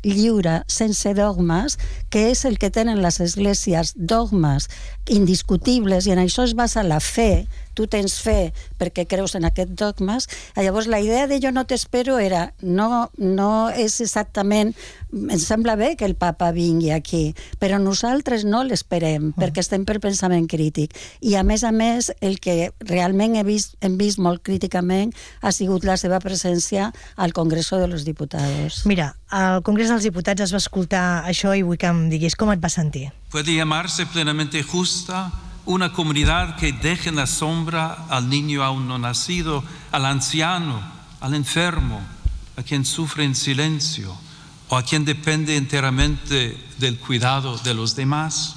lliure, sense dogmes, que és el que tenen les esglésies, dogmes indiscutibles, i en això es basa la fe. Tu tens fe perquè creus en aquests dogmes. Llavors la idea de jo no t'espero era, no és exactament, em sembla bé que el papa vingui aquí, però nosaltres no l'esperem perquè estem per pensament crític, i a més, el que realment hem vist molt críticament ha sigut la seva presència al Congreso de los Diputados. Mira, al Congrés dels Diputats es va escoltar això i vull que em diguis com et va sentir. Puede llamarse plenamente justa una comunidad que deje en la sombra al niño aún no nacido, al anciano, al enfermo, a quien sufre en silencio o a quien depende enteramente del cuidado de los demás.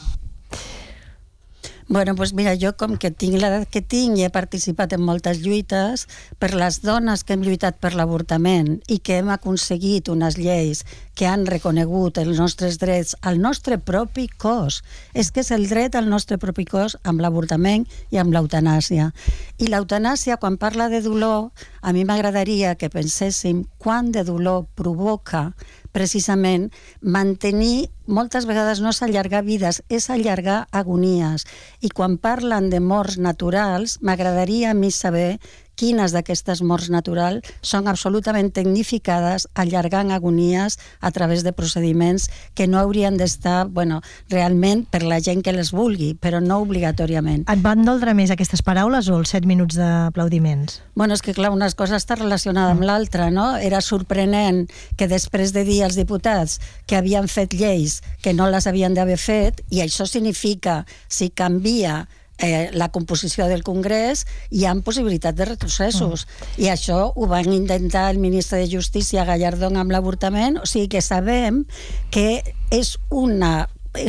Bueno, doncs mira, jo com que tinc l'edat que tinc i he participat en moltes lluites, per les dones que hem lluitat per l'avortament i que hem aconseguit unes lleis que han reconegut els nostres drets al nostre propi cos. És que és el dret al nostre propi cos amb l'avortament i amb l'eutanàsia. I l'eutanàsia, quan parla de dolor, a mi m'agradaria que penséssim quant de dolor provoca precisament mantenir, moltes vegades no és allargar vides, és allargar agonies. I quan parlen de morts naturals, m'agradaria a mi saber quines d'aquestes morts naturals són absolutament tecnificades, allargant agonies a través de procediments que no haurien d'estar, realment per la gent que les vulgui, però no obligatòriament. Et van doldre més aquestes paraules o els 7 minuts d'aplaudiments? És que clar, una cosa està relacionada amb l'altra, no? Era sorprenent que després de dir als diputats que havien fet lleis que no les havien d'haver fet, i això significa, si canvia la composició del Congrés, hi ha possibilitat de retrocessos. I això ho van intentar el ministre de Justícia Gallardón amb l'avortament, o sigui que sabem que és una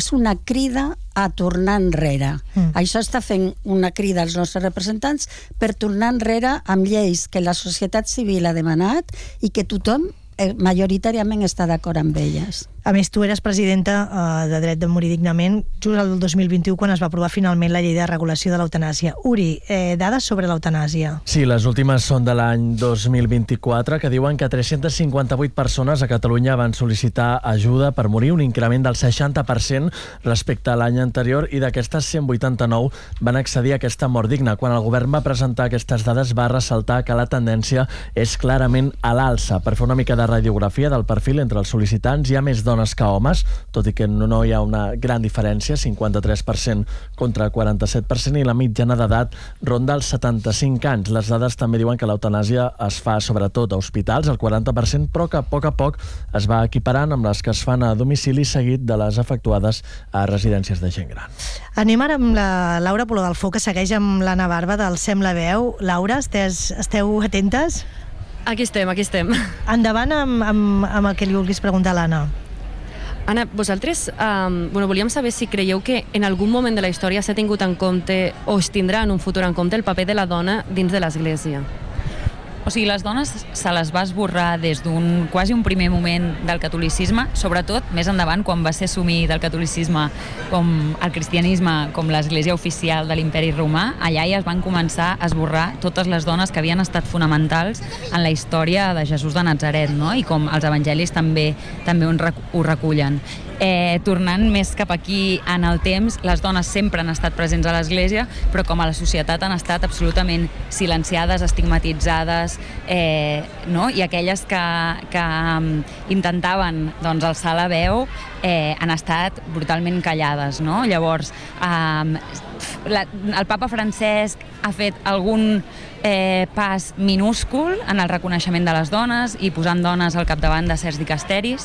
crida a tornar enrere. Això està fent una crida als nostres representants per tornar enrere amb lleis que la societat civil ha demanat i que tothom majoritàriament està d'acord amb elles. A més, tu eres presidenta de Dret de Morir Dignament just el 2021, quan es va aprovar finalment la llei de regulació de l'eutanàsia. Uri, dades sobre l'eutanàsia. Sí, les últimes són de l'any 2024, que diuen que 358 persones a Catalunya van sol·licitar ajuda per morir, un increment del 60% respecte a l'any anterior, i d'aquestes 189 van accedir a aquesta mort digna. Quan el govern va presentar aquestes dades, va ressaltar que la tendència és clarament a l'alça. Per fer una mica de radiografia del perfil entre els sol·licitants, hi ha més dones que homes, tot i que no hi ha una gran diferència, 53% contra 47%, i la mitjana d'edat ronda els 75 anys. Les dades també diuen que l'eutanàsia es fa sobretot a hospitals, el 40%, però que a poc es va equiparant amb les que es fan a domicili, seguit de les efectuades a residències de gent gran. Anem ara amb la Laura Polo del Foc, que segueix amb l'Anna Barba del Sem la Veu. Laura, esteu atentes? Aquí estem. Endavant amb el que li vulguis preguntar a l'Anna. Anna, vosaltres volíem saber si creieu que en algun moment de la història s'ha tingut en compte o es tindrà en un futur en compte el paper de la dona dins de l'Església. O sigui, les dones se les va esborrar des d'un quasi un primer moment del catolicisme, sobretot més endavant, quan va ser assumit el catolicisme com el cristianisme, com l'església oficial de l'imperi romà. Allà ja es van començar a esborrar totes les dones que havien estat fonamentals en la història de Jesús de Natzaret, no? I com els evangelis també ho recullen. Tornant més cap aquí en el temps, les dones sempre han estat presents a l'Església, però com a la societat han estat absolutament silenciades, estigmatitzades, no? I aquelles que intentaven alçar la veu han estat brutalment callades, no? Llavors, el papa Francesc ha fet algun pas minúscul en el reconeixement de les dones i posant dones al capdavant de certs dicasteris.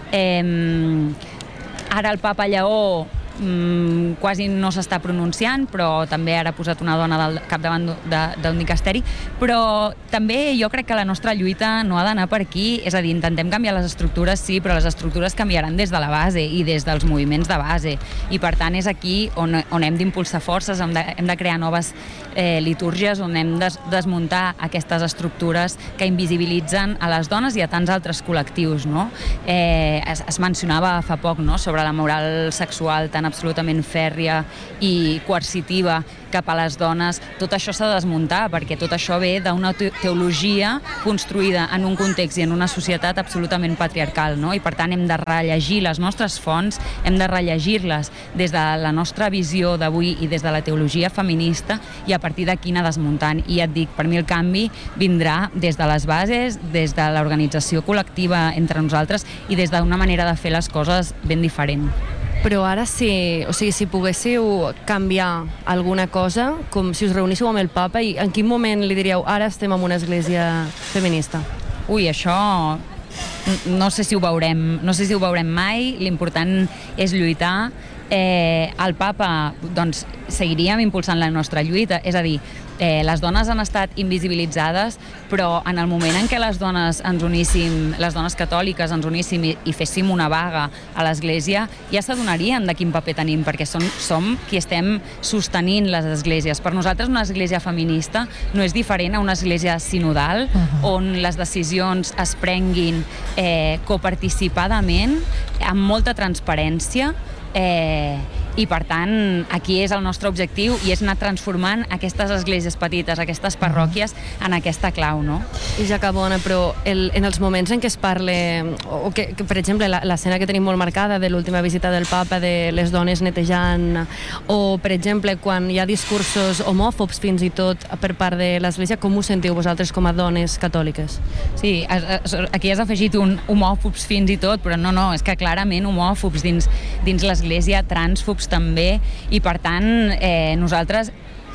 Ara el papa Lleó quasi no s'està pronunciant, però també ara ha posat una dona al capdavant d'un dicasteri. Però també jo crec que la nostra lluita no ha d'anar per aquí, és a dir, intentem canviar les estructures, sí, però les estructures canviaran des de la base i des dels moviments de base, i per tant és aquí on hem d'impulsar forces, hem de crear noves litúrgies, on hem de desmuntar aquestes estructures que invisibilitzen a les dones i a tants altres col·lectius, no? Es mencionava fa poc, no?, sobre la moral sexual tan tan absolutament fèrria i coercitiva cap a les dones, tot això s'ha de desmuntar, perquè tot això ve d'una teologia construïda en un context i en una societat absolutament patriarcal, no? I per tant hem de rellegir les nostres fonts, hem de rellegir-les des de la nostra visió d'avui i des de la teologia feminista, i a partir d'aquí anar desmuntant. I ja et dic, per mi el canvi vindrà des de les bases, des de l'organització col·lectiva entre nosaltres i des d'una manera de fer les coses ben diferent. Però ara, si poguéssiu canviar alguna cosa, com si us reuníssiu amb el papa, i en quin moment li diríeu ara estem en una església feminista? Ui, això no sé si ho veurem mai, l'important és lluitar. El papa, doncs, seguiríem impulsant la nostra lluita, és a dir, les dones han estat invisibilitzades, però en el moment en què les dones ens uníssim, les dones catòliques ens uníssim i féssim una vaga a l'Església, ja s'adonarien de quin paper tenim, perquè som qui estem sostenint les esglésies. Per nosaltres una església feminista no és diferent a una església sinodal, on les decisions es prenguin coparticipadament, amb molta transparència, i per tant aquí és el nostre objectiu, i és anar transformant aquestes esglésies petites, aquestes parròquies, en aquesta clau, no? I ja acabo, Anna, però en els moments en què es parla, o que per exemple l'escena que tenim molt marcada de l'última visita del papa, de les dones netejant, o per exemple quan hi ha discursos homòfobs fins i tot per part de l'Església, com ho sentiu vosaltres com a dones catòliques? Sí, aquí has afegit un homòfobs fins i tot, però no, és que clarament homòfobs dins l'Església, transfobs també, i per tant nosaltres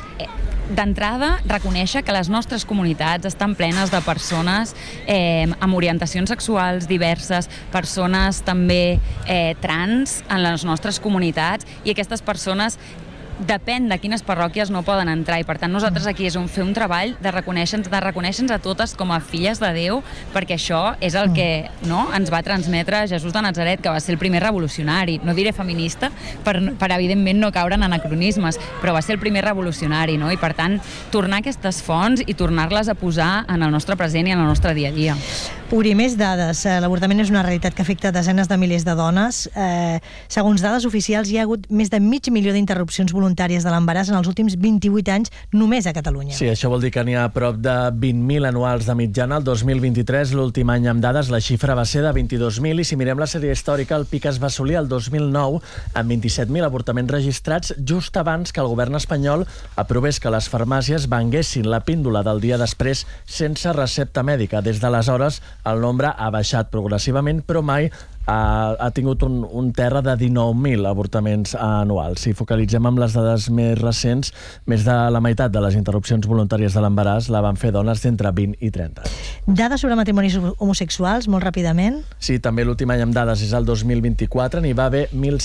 d'entrada reconèixer que les nostres comunitats estan plenes de persones amb orientacions sexuals diverses, persones també trans en les nostres comunitats, i aquestes persones depèn de quines parròquies no poden entrar, i per tant nosaltres aquí és on fer un treball de reconèixer-nos a totes com a filles de Déu, perquè això és el que ens va transmetre Jesús de Natzaret, que va ser el primer revolucionari, no diré feminista per evidentment no caure en anacronismes, però va ser el primer revolucionari, no? I per tant tornar a aquestes fonts i tornar-les a posar en el nostre present i en el nostre dia a dia. Uri, més dades. L'avortament és una realitat que afecta desenes de milers de dones. Segons dades oficials, hi ha hagut més de 500.000 d'interrupcions voluntàries de l'embaràs en els últims 28 anys només a Catalunya. Sí, això vol dir que n'hi ha prop de 20.000 anuals de mitjana. El 2023, l'últim any amb dades, la xifra va ser de 22.000, i si mirem la sèrie històrica, el pic es va assolir el 2009 amb 27.000 avortaments registrats, just abans que el govern espanyol aprovés que les farmàcies venguessin la píndola del dia després sense recepta mèdica. Des d'aleshores, el nombre ha baixat progressivament, però mai ha tingut un terra de 19.000 avortaments anuals. Si focalitzem amb les dades més recents, més de la meitat de les interrupcions voluntàries de l'embaràs la van fer dones d'entre 20 i 30 anys. Dades sobre matrimonis homosexuals, molt ràpidament. Sí, també l'últim any amb dades és el 2024. N'hi va haver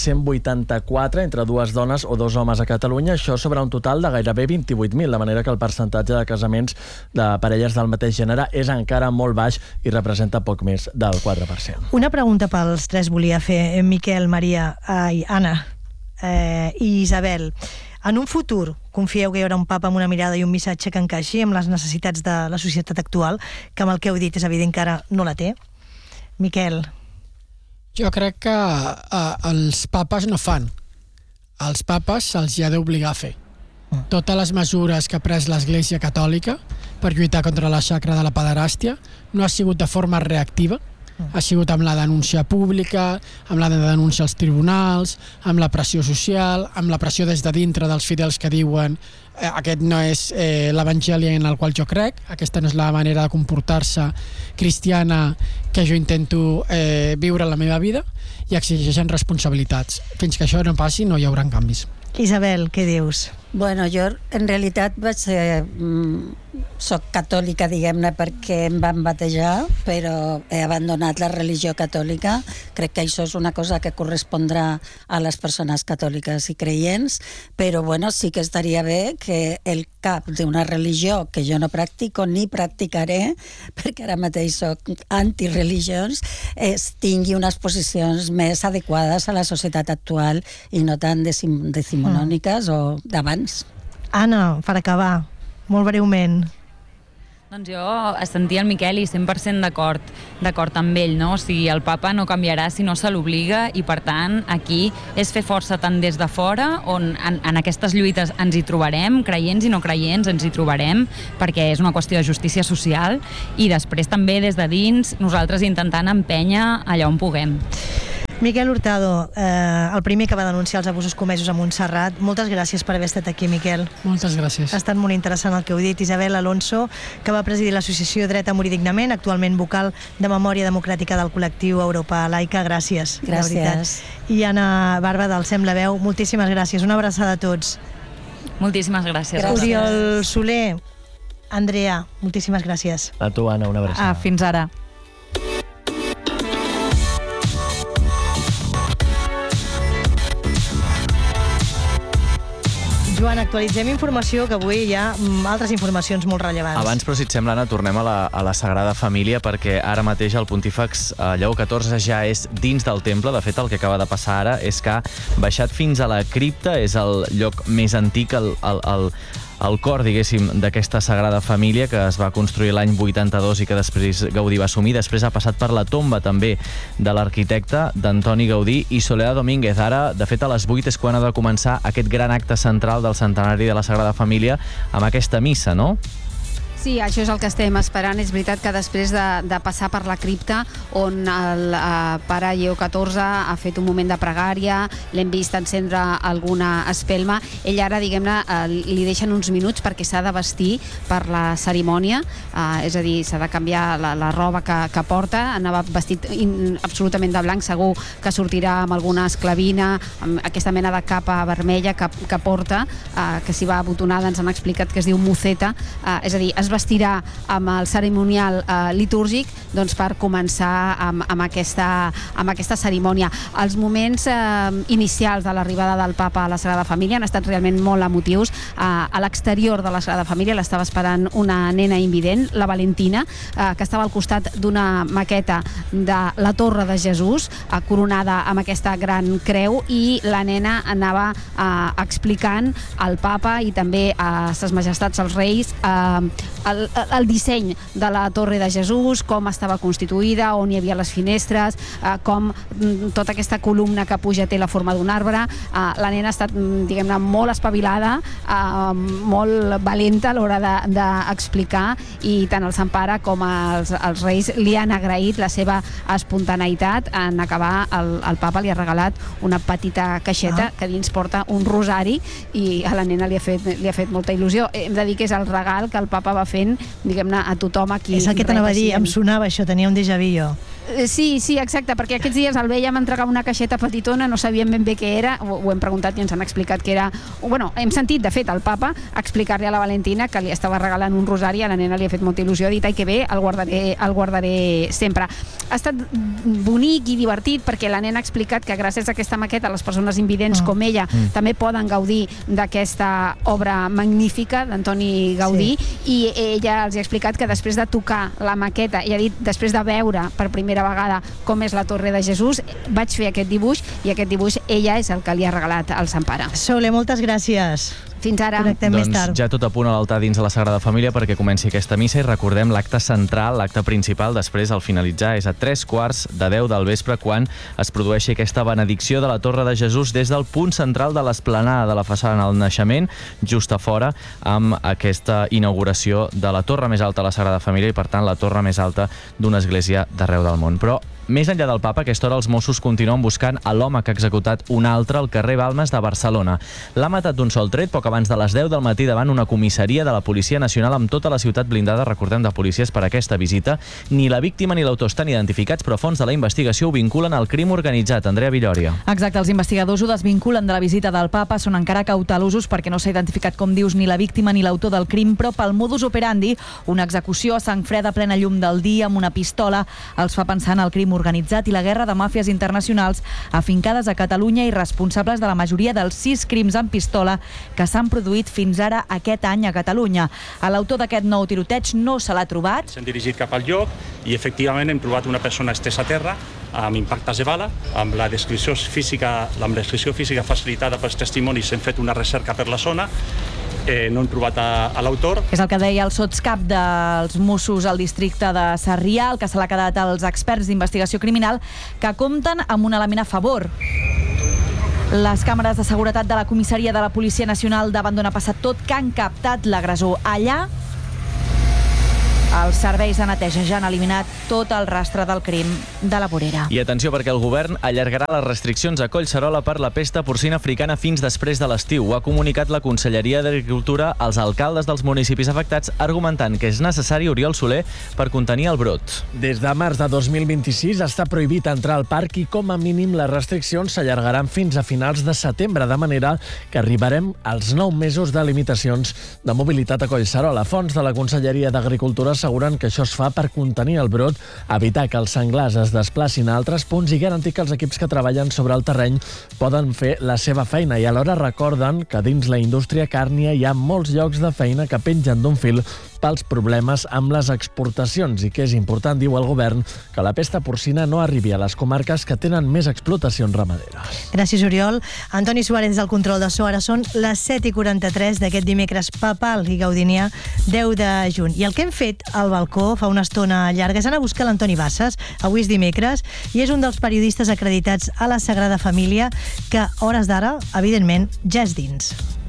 1.184 entre dues dones o dos homes a Catalunya, això sobre un total de gairebé 28.000, de manera que el percentatge de casaments de parelles del mateix gènere és encara molt baix i representa poc més del 4%. Una pregunta pels tres volia fer, Miquel, Maria, Anna i Isabel. En un futur, confieu que hi haurà un papa amb una mirada i un missatge que encaixi amb les necessitats de la societat actual, que amb el que heu dit és evident que ara no la té? Miquel. Jo crec que els papes no fan. Els papes se'ls ha d'obligar a fer. Totes les mesures que ha pres l'Església Catòlica per lluitar contra la xacra de la pederàstia no ha sigut de forma reactiva, ha sigut amb la denúncia pública, amb la denúncia als tribunals, amb la pressió social, amb la pressió des de dintre dels fidels que diuen aquest no és l'evangeli en el qual jo crec, aquesta no és la manera de comportar-se cristiana que jo intento viure la meva vida, i exigeixen responsabilitats. Fins que això no passi no hi haurà canvis. Isabel, què dius? Bueno, jo en realitat soc catòlica, diguem-ne, perquè em van batejar, però he abandonat la religió catòlica. Crec que això és una cosa que correspondrà a les persones catòliques i creients, però bueno, sí que estaria bé que el cap d'una religió que jo no practico ni practicaré, perquè ara mateix soc antireligions, tingui unes posicions més adequades a la societat actual i no tan decimonòniques o d'abans. Anna, per acabar, molt breument. Doncs jo sentia el Miquel i 100% d'acord amb ell, no? O sigui, el papa no canviarà si no se l'obliga i, per tant, aquí és fer força tant des de fora, on en aquestes lluites ens hi trobarem, creients i no creients ens hi trobarem, perquè és una qüestió de justícia social, i després també des de dins nosaltres intentant empènyer allà on puguem. Miquel Hurtado, el primer que va denunciar els abusos comesos a Montserrat. Moltes gràcies per haver estat aquí, Miquel. Moltes gràcies. Ha estat molt interessant el que heu dit. Isabel Alonso, que va presidir l'associació Dret a morir dignament, actualment vocal de Memòria Democràtica del col·lectiu Europa Laica. Gràcies. Gràcies. I Anna Barba, del Sem la Veu, moltíssimes gràcies. Una abraçada a tots. Moltíssimes gràcies. Oriol Soler, Andrea, moltíssimes gràcies. A tu, Anna, una abraçada. Fins ara. Joan, actualitzem informació, que avui hi ha altres informacions molt rellevants. Abans, però, si et sembla, Anna, tornem a la Sagrada Família, perquè ara mateix el pontífex Lleó XIV ja és dins del temple. De fet, el que acaba de passar ara és que ha baixat fins a la cripta, és el lloc més antic, el cor, diguéssim, d'aquesta Sagrada Família, que es va construir l'any 82 i que després Gaudí va assumir. Després ha passat per la tomba, també, de l'arquitecte d'Antoni Gaudí i Soledad Domínguez. Ara, de fet, a les 8 és quan ha de començar aquest gran acte central del centenari de la Sagrada Família amb aquesta missa, no? Sí, això és el que estem esperant. És veritat que després de passar per la cripta, on el pare Lleó XIV ha fet un moment de pregària, l'hem vist encendre alguna espelma, ell ara, diguem-ne, li deixen uns minuts perquè s'ha de vestir per la cerimònia, és a dir, s'ha de canviar la roba que porta, anava vestit absolutament de blanc, segur que sortirà amb alguna esclavina, amb aquesta mena de capa vermella que porta, que s'hi va abotonada, ens han explicat que es diu muceta, és a dir, es vestirà amb el cerimonial litúrgic, doncs, per començar amb aquesta cerimònia. Els moments inicials de l'arribada del papa a la Sagrada Família han estat realment molt emotius. A l'exterior de la Sagrada Família l'estava esperant una nena invident, la Valentina, que estava al costat d'una maqueta de la Torre de Jesús, coronada amb aquesta gran creu, i la nena anava explicant al papa i també a ses majestats els reis el disseny de la Torre de Jesús, com estava constituïda, on hi havia les finestres, com tota aquesta columna que puja té la forma d'un arbre. La nena ha estat, diguem-ne, molt espavilada, molt valenta a l'hora d'explicar, i tant el Sant Pare com els reis li han agraït la seva espontaneïtat. En acabar, el papa li ha regalat una petita caixeta que dins porta un rosari, i a la nena li ha fet molta il·lusió. Hem de dir que és el regal que el papa va fent, diguem-ne, a tothom aquí. És el que t'anava a dir, em sonava això, tenia un déjà vu jo. Sí, exacte, perquè aquests dies el vèiem entregar una caixeta petitona, no sabíem ben bé què era, ho hem preguntat i ens han explicat que era... Bueno, hem sentit, de fet, el papa explicar-li a la Valentina que li estava regalant un rosari, a la nena li ha fet molta il·lusió, ha dit, ai, que bé, el guardaré sempre. Ha estat bonic i divertit, perquè la nena ha explicat que gràcies a aquesta maqueta les persones invidents com ella també poden gaudir d'aquesta obra magnífica d'Antoni Gaudí, i ella els ha explicat que després de tocar la maqueta, i ha dit, després de veure per primera vegada com és la Torre de Jesús, vaig fer aquest dibuix, i aquest dibuix ella és el que li ha regalat al Sant Pare. Sole, moltes gràcies. Fins ara. Connectem més tard. Ja tot a punt a l'altar dins de la Sagrada Família perquè comenci aquesta missa, i recordem l'acte central, l'acte principal, després, al finalitzar, és a 9:45 del vespre, quan es produeixi aquesta benedicció de la Torre de Jesús des del punt central de l'esplanada de la façana del Naixement, just a fora, amb aquesta inauguració de la torre més alta de la Sagrada Família, i, per tant, la torre més alta d'una església d'arreu del món. Però més enllà del papa, a aquesta hora els Mossos continuen buscant a l'home que ha executat un altre al carrer Balmes de Barcelona. L'ha matat d'un sol tret poc abans de les 10 del matí davant una comissaria de la Policia Nacional, amb tota la ciutat blindada, recordem, de policies per aquesta visita. Ni la víctima ni l'autor estan identificats, però fonts de la investigació ho vinculen al crim organitzat. Andrea Villòria. Exacte, els investigadors ho desvinculen de la visita del papa, són encara cautelosos perquè no s'ha identificat, com dius, ni la víctima ni l'autor del crim, però pel modus operandi, una execució a sang freda, plena llum del dia, amb una pistola, els fa pensar en el crim organitzat i la guerra de màfies internacionals afincades a Catalunya i responsables de la majoria dels 6 crims amb pistola que s'han produït fins ara aquest any a Catalunya. A l'autor d'aquest nou tiroteig no se l'ha trobat. S'han dirigit cap al lloc i efectivament hem trobat una persona estesa a terra amb impactes de bala, amb la descripció física facilitada pels testimonis. Hem fet una recerca per la zona no hem trobat a l'autor. És el que deia el sotscap dels Mossos al districte de Sarrià, el que se l'ha quedat als experts d'investigació criminal, que compten amb un element a favor. Les càmeres de seguretat de la comissaria de la Policia Nacional davant d'on ha passat tot, que han captat l'agressor allà. Els serveis de neteja ja han eliminat tot el rastre del crim de la vorera. I atenció, perquè el govern allargarà les restriccions a Collserola per la pesta porcina africana fins després de l'estiu. Ho ha comunicat la Conselleria d'Agricultura als alcaldes dels municipis afectats, argumentant que és necessari, Oriol Soler, per contenir el brot. Des de març de 2026 està prohibit entrar al parc i, com a mínim, les restriccions s'allargaran fins a finals de setembre, de manera que arribarem als 9 mesos de limitacions de mobilitat a Collserola. Fonts de la Conselleria d'Agricultura asseguren que això es fa per contenir el brot, evitar que els senglars es desplacin a altres punts i garantir que els equips que treballen sobre el terreny poden fer la seva feina. I alhora recorden que dins la indústria càrnia hi ha molts llocs de feina que pengen d'un fil pels problemes amb les exportacions i que és important, diu el govern, que la pesta porcina no arribi a les comarques que tenen més explotacions ramaderes. Gràcies, Oriol. Antoni Suárez del control de so. Ara són les 7:43 d'aquest dimecres papal i gaudinià 10 de juny. I el que hem fet al balcó fa una estona llarga és anar a buscar l'Antoni Bassas. Avui és dimecres i és un dels periodistes acreditats a la Sagrada Família que, a hores d'ara, evidentment, ja és dins.